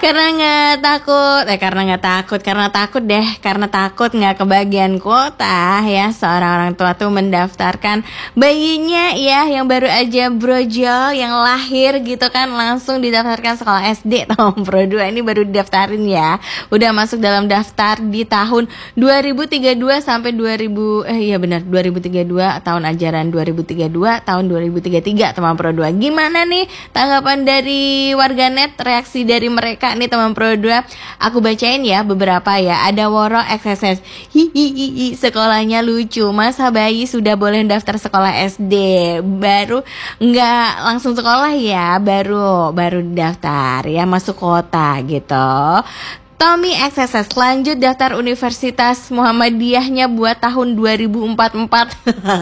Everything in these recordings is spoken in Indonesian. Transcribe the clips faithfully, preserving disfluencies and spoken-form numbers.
Karena nggak takut, eh karena nggak takut, karena takut deh, karena takut nggak kebagian kuota ya. Seorang orang tua tuh mendaftarkan bayinya ya yang baru aja brojol, yang lahir gitu kan, langsung didaftarkan sekolah S D tahun Pro dua. Ini baru didaftarin ya, udah masuk dalam daftar di tahun dua ribu tiga puluh dua sampai dua ribu eh iya benar dua ribu tiga puluh dua, tahun ajaran dua ribu tiga puluh dua tahun dua ribu tiga puluh tiga teman Pro dua. Gimana nih tanggapan dari warganet, reaksi dari mereka nih teman Pro dua? Aku bacain ya beberapa ya. Ada Woro X S S, hihihi, sekolahnya lucu, masa bayi sudah boleh daftar sekolah S D, baru nggak langsung sekolah ya, baru baru daftar ya, masuk kota gitu. Tommy X S S, lanjut daftar Universitas Muhammadiyahnya buat tahun dua ribu empat puluh empat.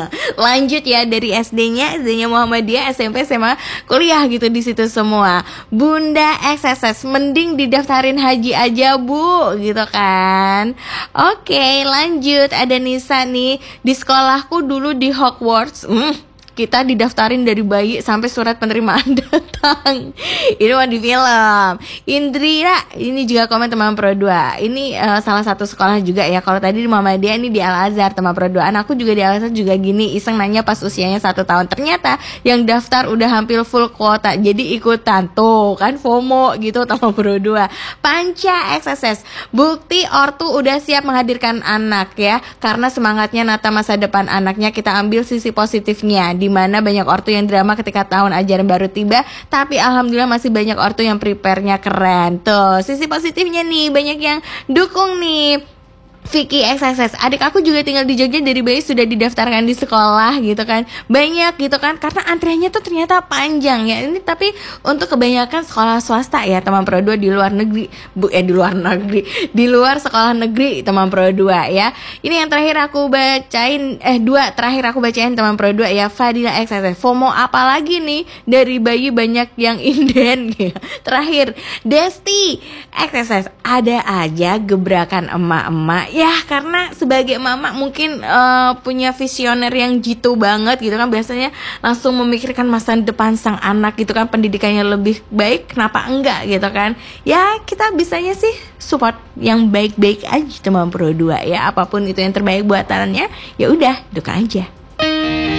Lanjut ya dari S D-nya, S D-nya Muhammadiyah, S M P, S M A, kuliah gitu di situ semua. Bunda X S S, mending didaftarin haji aja bu, gitu kan. Oke, lanjut. Ada Nisa nih, di sekolahku dulu di Hogwarts. Hmm. Kita didaftarin dari bayi sampai surat penerimaan datang. Ini mah di film. Indria, ini juga komen teman Pro dua. Ini uh, salah satu sekolah juga ya. Kalau tadi di Muhammadiyah, ini di Al Azhar teman Pro dua. Anakku juga di Al Azhar juga gini, iseng nanya pas usianya satu tahun. Ternyata yang daftar udah hampir full kuota, jadi ikutan. Tuh kan FOMO gitu teman Pro dua. Panca X S S, bukti ortu udah siap menghadirkan anak ya. Karena semangatnya nata masa depan anaknya, kita ambil sisi positifnya. Di mana banyak ortu yang drama ketika tahun ajaran baru tiba, tapi alhamdulillah masih banyak ortu yang prepare-nya keren. Tuh, sisi positifnya nih, banyak yang dukung nih. Vicky X S S, adik aku juga tinggal di Jogja, dari bayi sudah didaftarkan di sekolah gitu kan. Banyak gitu kan, karena antriannya tuh ternyata panjang ya. Ini tapi untuk kebanyakan sekolah swasta ya teman Pro dua, di luar negeri, bu eh di luar negeri, di luar sekolah negeri teman Pro dua ya. Ini yang terakhir aku bacain, eh dua terakhir aku bacain teman Pro dua ya. Fadila X S S, FOMO apalagi nih, dari bayi banyak yang inden ya. Terakhir Desti X S S, ada aja gebrakan emak-emak ya, karena sebagai mama mungkin uh, punya visioner yang jitu banget gitu kan, biasanya langsung memikirkan masa depan sang anak gitu kan, pendidikannya lebih baik, kenapa enggak gitu kan. Ya kita bisanya sih support yang baik-baik aja teman Pro dua ya, apapun itu yang terbaik buat anaknya, ya udah dukung aja.